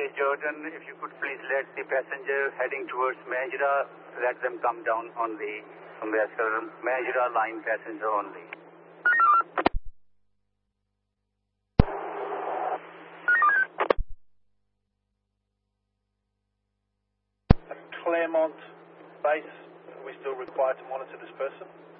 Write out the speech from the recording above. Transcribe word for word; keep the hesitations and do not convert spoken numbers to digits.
Okay, Jordan, if you could please let the passenger heading towards Majra, let them come down on the, on the Majra line passenger only. Claremont base, are we still required to monitor this person?